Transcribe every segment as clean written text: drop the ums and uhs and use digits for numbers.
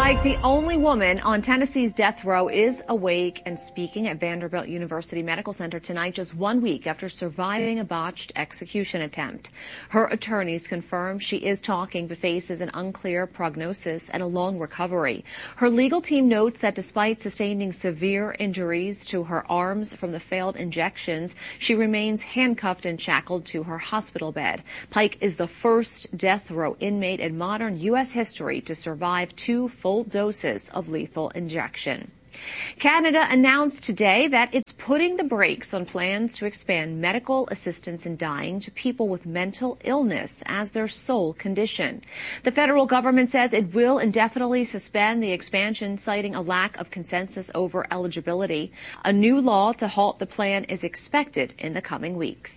Pike, the only woman on Tennessee's death row, is awake and speaking at Vanderbilt University Medical Center tonight, just 1 week after surviving a botched execution attempt. Her attorneys confirm she is talking but faces an unclear prognosis and a long recovery. Her legal team notes that despite sustaining severe injuries to her arms from the failed injections, she remains handcuffed and shackled to her hospital bed. Pike is the first death row inmate in modern U.S. history to survive 2 full doses of lethal injection. Canada announced today that it's putting the brakes on plans to expand medical assistance in dying to people with mental illness as their sole condition. The federal government says it will indefinitely suspend the expansion, citing a lack of consensus over eligibility. A new law to halt the plan is expected in the coming weeks.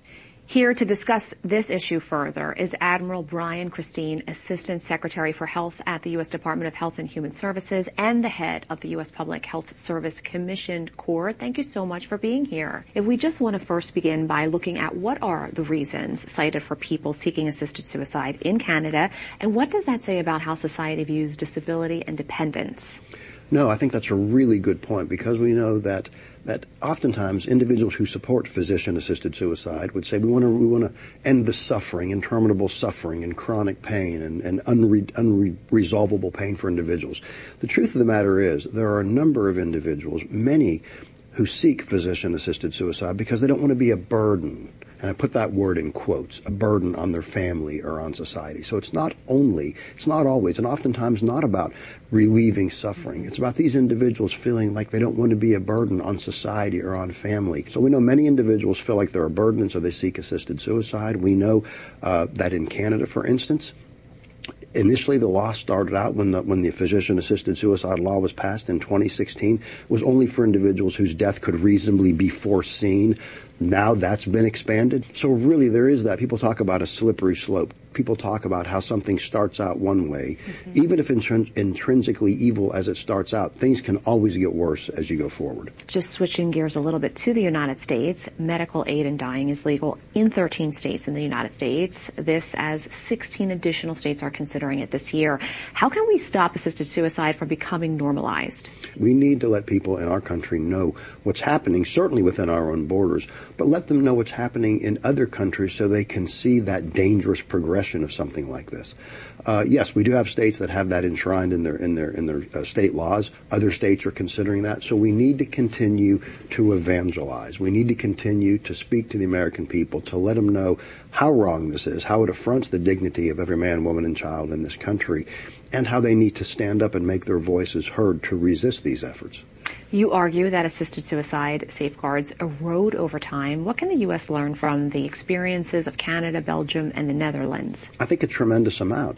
Here to discuss this issue further is Admiral Brian Christine, Assistant Secretary for Health at the U.S. Department of Health and Human Services and the head of the U.S. Public Health Service Commissioned Corps. Thank you so much for being here. If we just want to first begin by looking at what are the reasons cited for people seeking assisted suicide in Canada, and what does that say about how society views disability and dependence? No, I think that's a really good point, because we know that oftentimes individuals who support physician-assisted suicide would say we want to end the suffering, interminable suffering and chronic pain and unresolvable pain for individuals. The truth of the matter is there are a number of individuals, many, who seek physician-assisted suicide because they don't want to be a burden. And I put that word in quotes, a burden on their family or on society. So it's not always, and oftentimes not about relieving suffering. It's about these individuals feeling like they don't want to be a burden on society or on family. So we know many individuals feel like they're a burden, and so they seek assisted suicide. We know that in Canada, for instance, initially, the law started out when the physician-assisted suicide law was passed in 2016, was only for individuals whose death could reasonably be foreseen. Now that's been expanded. So really there is that. People talk about a slippery slope. People talk about how something starts out one way. Mm-hmm. Even if intrinsically evil as it starts out, things can always get worse as you go forward. Just switching gears a little bit to the United States, medical aid in dying is legal in 13 states in the United States. This as 16 additional states are considering it this year. How can we stop assisted suicide from becoming normalized? We need to let people in our country know what's happening, certainly within our own borders, but let them know what's happening in other countries so they can see that dangerous progression of something like this. Yes, we do have states that have that enshrined in their state laws. Other states are considering that. So we need to continue to evangelize. We need to continue to speak to the American people, to let them know how wrong this is, how it affronts the dignity of every man, woman, and child in this country, and how they need to stand up and make their voices heard to resist these efforts. You argue that assisted suicide safeguards erode over time. What can the U.S. learn from the experiences of Canada, Belgium, and the Netherlands? I think a tremendous amount.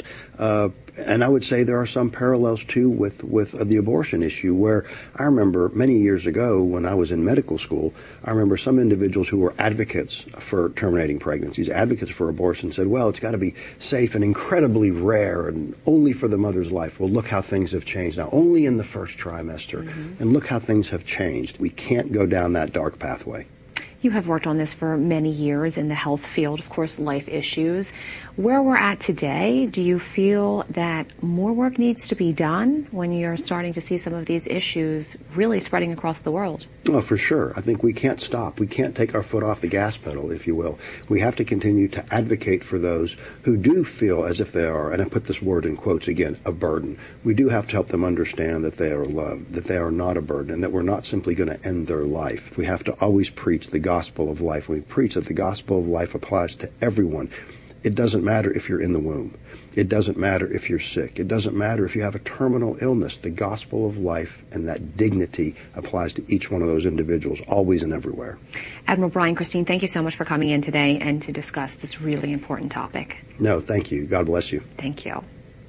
And I would say there are some parallels, too, with the abortion issue, where I remember many years ago when I was in medical school, I remember some individuals who were advocates for terminating pregnancies, advocates for abortion, said, well, it's got to be safe and incredibly rare and only for the mother's life. Well, look how things have changed now, only in the first trimester. Mm-hmm. And look how things have changed. We can't go down that dark pathway. You have worked on this for many years in the health field, of course, life issues. Where we're at today, do you feel that more work needs to be done when you're starting to see some of these issues really spreading across the world? Oh, for sure. I think we can't stop. We can't take our foot off the gas pedal, if you will. We have to continue to advocate for those who do feel as if they are, and I put this word in quotes again, a burden. We do have to help them understand that they are loved, that they are not a burden, and that we're not simply going to end their life. We have to always preach the gospel of life. We preach that the gospel of life applies to everyone. It doesn't matter if you're in the womb. It doesn't matter if you're sick. It doesn't matter if you have a terminal illness. The gospel of life and that dignity applies to each one of those individuals, always and everywhere. Admiral Brian Christine, thank you so much for coming in today and to discuss this really important topic. No, thank you. God bless you. Thank you.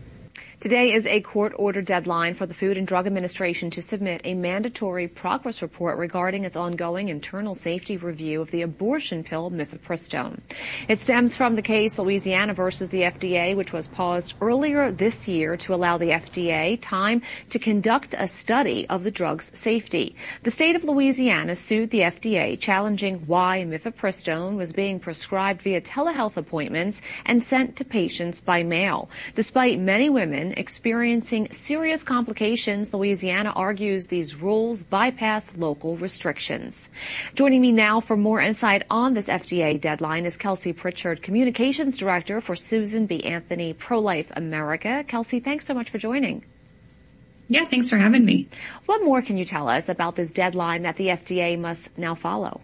Today is a court-ordered deadline for the Food and Drug Administration to submit a mandatory progress report regarding its ongoing internal safety review of the abortion pill mifepristone. It stems from the case Louisiana versus the FDA, which was paused earlier this year to allow the FDA time to conduct a study of the drug's safety. The state of Louisiana sued the FDA, challenging why mifepristone was being prescribed via telehealth appointments and sent to patients by mail. Despite many women women experiencing serious complications, Louisiana argues these rules bypass local restrictions. Joining me now for more insight on this FDA deadline is Kelsey Pritchard, Communications Director for Susan B. Anthony Pro-Life America. Kelsey, thanks so much for joining. Yeah, thanks for having me. What more can you tell us about this deadline that the FDA must now follow?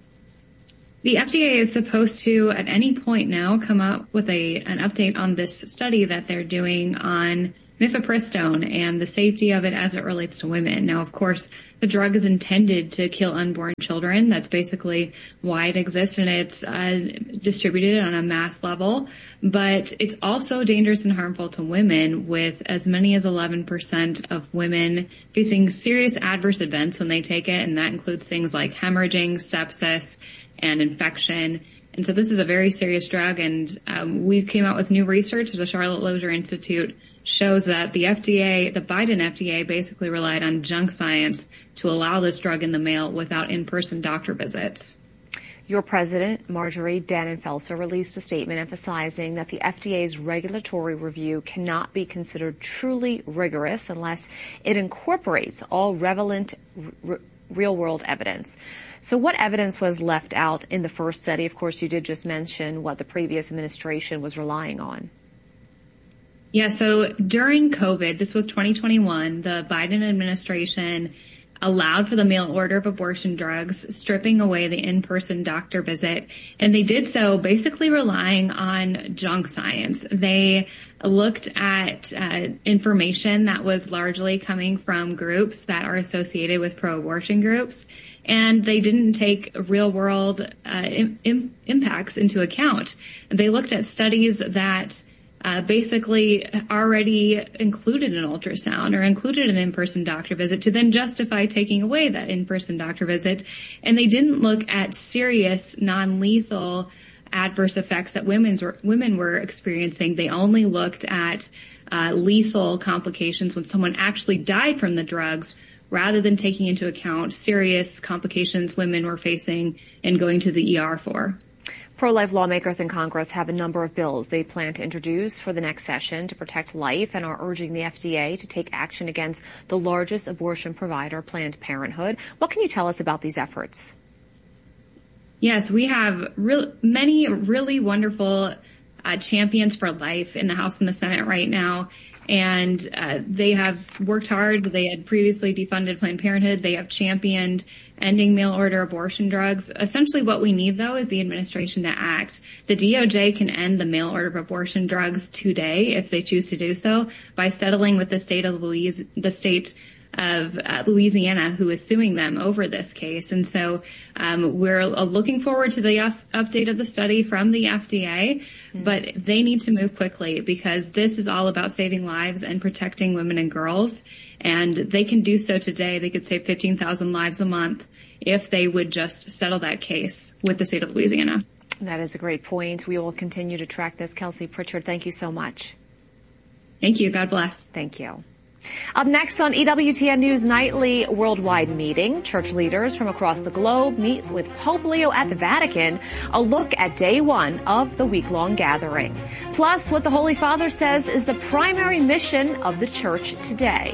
The FDA is supposed to, at any point now, come up with an update on this study that they're doing on mifepristone and the safety of it as it relates to women. Now, of course, the drug is intended to kill unborn children. That's basically why it exists, and it's distributed on a mass level. But it's also dangerous and harmful to women, with as many as 11% of women facing serious adverse events when they take it, and that includes things like hemorrhaging, sepsis, and infection. And so this is a very serious drug, and we came out with new research. The Charlotte Lozier Institute shows that the FDA, the Biden FDA, basically relied on junk science to allow this drug in the mail without in-person doctor visits. Your president, Marjorie Dannenfelser, released a statement emphasizing that the FDA's regulatory review cannot be considered truly rigorous unless it incorporates all relevant real-world evidence. So what evidence was left out in the first study? Of course, you did just mention what the previous administration was relying on. Yeah, so during COVID, this was 2021, the Biden administration allowed for the mail order of abortion drugs, stripping away the in-person doctor visit. And they did so basically relying on junk science. They looked at information that was largely coming from groups that are associated with pro-abortion groups. And they didn't take real-world impacts into account. They looked at studies that basically already included an ultrasound or included an in-person doctor visit to then justify taking away that in-person doctor visit. And they didn't look at serious, non-lethal adverse effects that women were experiencing. They only looked at lethal complications when someone actually died from the drugs, rather than taking into account serious complications women were facing and going to the ER for. Pro-life lawmakers in Congress have a number of bills they plan to introduce for the next session to protect life and are urging the FDA to take action against the largest abortion provider, Planned Parenthood. What can you tell us about these efforts? Yes, we have many really wonderful champions for life in the House and the Senate right now. And they have worked hard. They had previously defunded Planned Parenthood. They have championed ending mail-order abortion drugs. Essentially what we need, though, is the administration to act. The DOJ can end the mail-order of abortion drugs today if they choose to do so by settling with the state of Louisiana, who is suing them over this case. And so we're looking forward to the update of the study from the FDA, but they need to move quickly because this is all about saving lives and protecting women and girls. And they can do so today. They could save 15,000 lives a month if they would just settle that case with the state of Louisiana. That is a great point. We will continue to track this. Kelsey Pritchard, thank you so much. Thank you. God bless. Thank you. Up next on EWTN News Nightly Worldwide Meeting, church leaders from across the globe meet with Pope Leo at the Vatican. A look at day one of the week-long gathering. Plus, what the Holy Father says is the primary mission of the church today.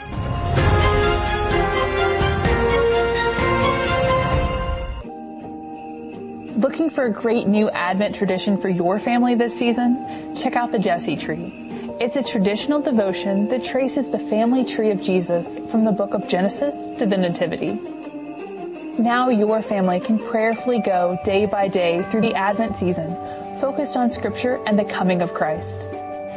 Looking for a great new Advent tradition for your family this season? Check out the Jesse Tree. It's a traditional devotion that traces the family tree of Jesus from the book of Genesis to the Nativity. Now your family can prayerfully go day by day through the Advent season, focused on Scripture and the coming of Christ.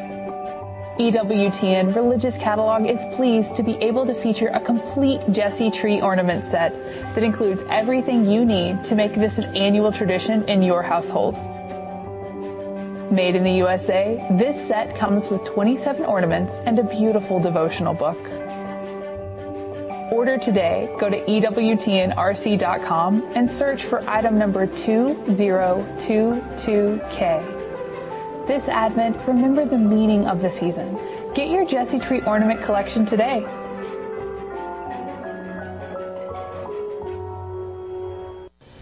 EWTN Religious Catalog is pleased to be able to feature a complete Jesse Tree ornament set that includes everything you need to make this an annual tradition in your household. Made in the USA, this set comes with 27 ornaments and a beautiful devotional book. Order today. Go to EWTNRC.com and search for item number 2022K. This Advent, remember the meaning of the season. Get your Jesse Tree ornament collection today.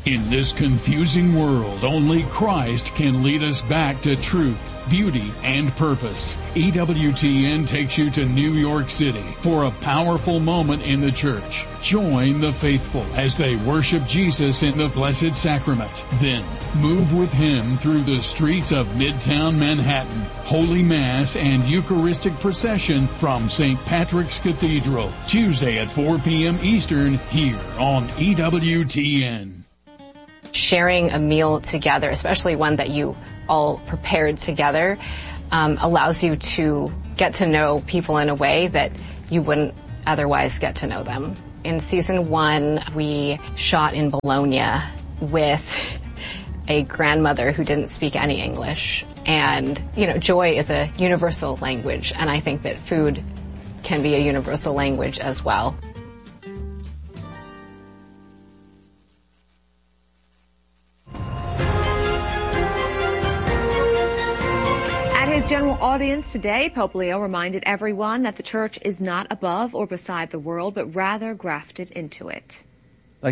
In this confusing world, only Christ can lead us back to truth, beauty, and purpose. EWTN takes you to New York City for a powerful moment in the church. Join the faithful as they worship Jesus in the Blessed Sacrament. Then, move with Him through the streets of Midtown Manhattan. Holy Mass and Eucharistic procession from St. Patrick's Cathedral. Tuesday at 4 p.m. Eastern here on EWTN. Sharing a meal together, especially one that you all prepared together, allows you to get to know people in a way that you wouldn't otherwise get to know them. In season 1, we shot in Bologna with a grandmother who didn't speak any English. And, joy is a universal language, and I think that food can be a universal language as well. General audience today, Pope Leo reminded everyone that the church is not above or beside the world, but rather grafted into it. The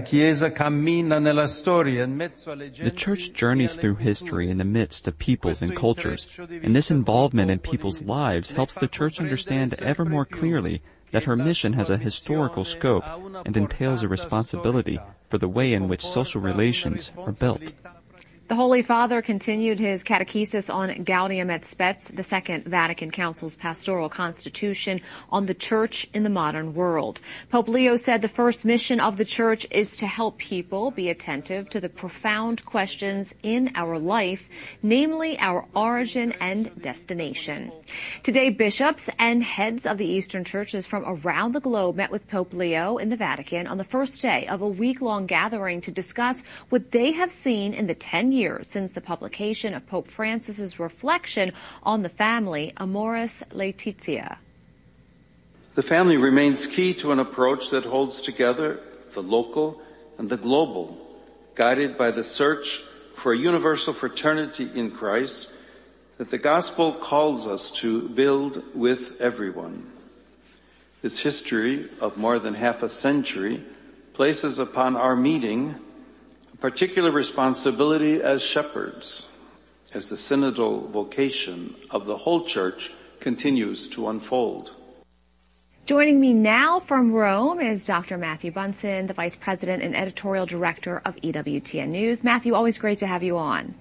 church journeys through history in the midst of peoples and cultures, and this involvement in people's lives helps the church understand ever more clearly that her mission has a historical scope and entails a responsibility for the way in which social relations are built. The Holy Father continued his catechesis on Gaudium et Spes, the Second Vatican Council's pastoral constitution on the church in the modern world. Pope Leo said the first mission of the church is to help people be attentive to the profound questions in our life, namely our origin and destination. Today, bishops and heads of the Eastern churches from around the globe met with Pope Leo in the Vatican on the first day of a week-long gathering to discuss what they have seen in the 10 years since the publication of Pope Francis's reflection on the family, Amoris Laetitia. The family remains key to an approach that holds together the local and the global, guided by the search for a universal fraternity in Christ that the gospel calls us to build with everyone. This history of more than half a century places upon our meeting particular responsibility as shepherds, as the synodal vocation of the whole church continues to unfold. Joining me now from Rome is Dr. Matthew Bunson, the Vice President and Editorial Director of EWTN News. Matthew, always great to have you on.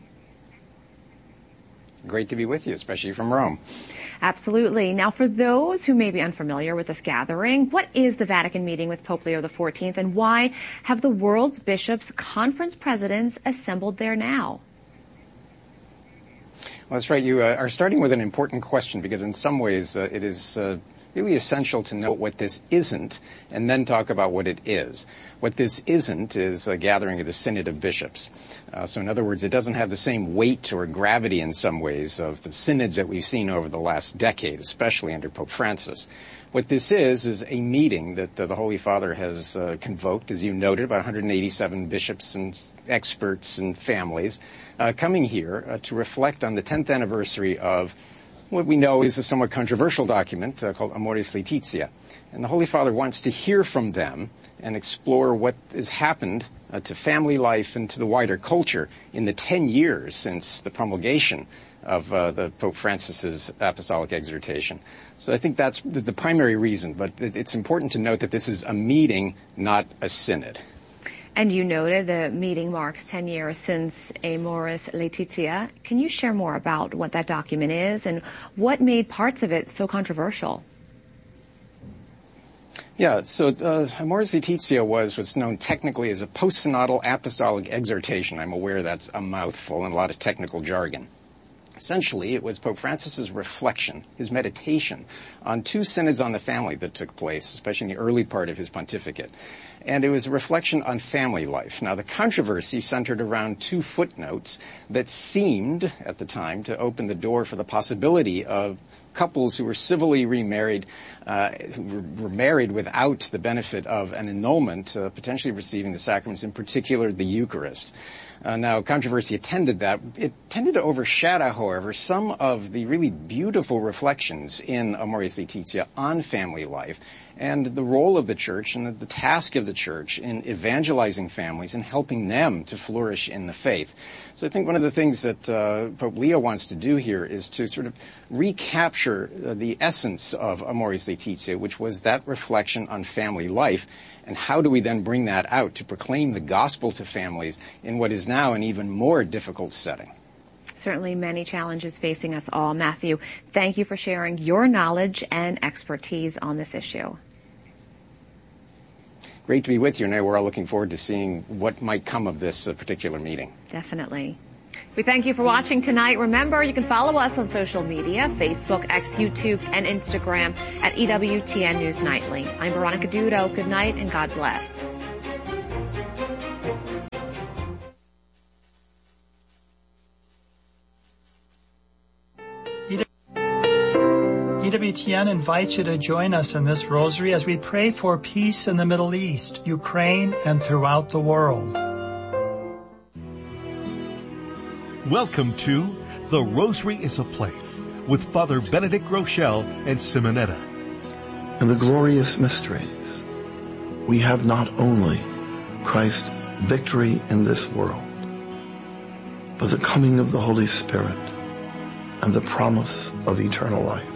Great to be with you, especially from Rome. Absolutely. Now, for those who may be unfamiliar with this gathering, what is the Vatican meeting with Pope Leo XIV, and why have the world's bishops' conference presidents assembled there now? Well, that's right. You are starting with an important question because in some ways it is really essential to know what this isn't and then talk about what it is. What this isn't is a gathering of the Synod of Bishops. So in other words, it doesn't have the same weight or gravity in some ways of the synods that we've seen over the last decade, especially under Pope Francis. What this is a meeting that the Holy Father has convoked, as you noted, about 187 bishops and experts and families coming here to reflect on the 10th anniversary of what we know is a somewhat controversial document called Amoris Laetitia. And the Holy Father wants to hear from them and explore what has happened to family life and to the wider culture in the 10 years since the promulgation of the Pope Francis's apostolic exhortation. So I think that's the primary reason, but it's important to note that this is a meeting, not a synod. And you noted the meeting marks 10 years since Amoris Laetitia. Can you share more about what that document is and what made parts of it so controversial? Yeah, so Amoris Laetitia was what's known technically as a post-synodal apostolic exhortation. I'm aware that's a mouthful and a lot of technical jargon. Essentially, it was Pope Francis's reflection, his meditation, on 2 synods on the family that took place, especially in the early part of his pontificate. And it was a reflection on family life. Now, the controversy centered around 2 footnotes that seemed, at the time, to open the door for the possibility of couples who were civilly remarried, who were married without the benefit of an annulment, potentially receiving the sacraments, in particular the Eucharist. Now, controversy attended that. It tended to overshadow, however, some of the really beautiful reflections in Amoris Laetitia on family life and the role of the church and the task of the church in evangelizing families and helping them to flourish in the faith. So I think one of the things that Pope Leo wants to do here is to sort of recapture the essence of Amoris Laetitia, which was that reflection on family life, and how do we then bring that out to proclaim the gospel to families in what is now an even more difficult setting. Certainly many challenges facing us all. Matthew, thank you for sharing your knowledge and expertise on this issue. Great to be with you, and we're all looking forward to seeing what might come of this particular meeting. Definitely. We thank you for watching tonight. Remember, you can follow us on social media, Facebook, X, YouTube, and Instagram at EWTN News Nightly. I'm Veronica Dudo. Good night and God bless. EWTN invites you to join us in this rosary as we pray for peace in the Middle East, Ukraine, and throughout the world. Welcome to The Rosary is a Place with Father Benedict Rochelle and Simonetta. In the glorious mysteries, we have not only Christ's victory in this world, but the coming of the Holy Spirit and the promise of eternal life.